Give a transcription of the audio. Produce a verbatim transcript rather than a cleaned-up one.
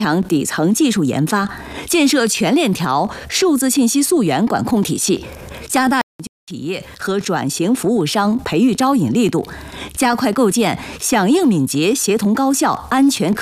强底层技术研发，建设全链条数字信息溯源管控体系，加大企业和转型服务商培育招引力度，加快构建响应敏捷、协同高效、安全可